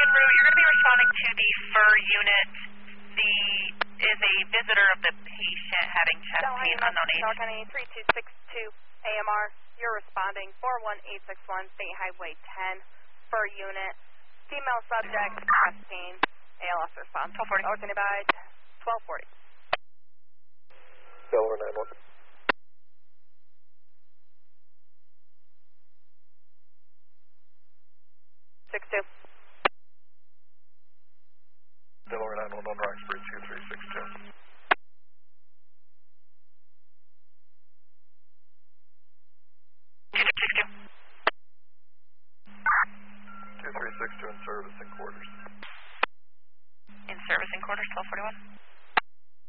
en route. You're going to be responding to the FUR unit. Is a visitor of the patient having chest pain, unknown age. Charles County 3262 AMR. You're responding 41861 State Highway 10 FUR unit. Female subject, chest pain. ALS response. 1240. Organized by 1240. Delaware 911. Delaware 911, Roxbury 2362. 2362 in service in quarters. In service in quarters, 1241.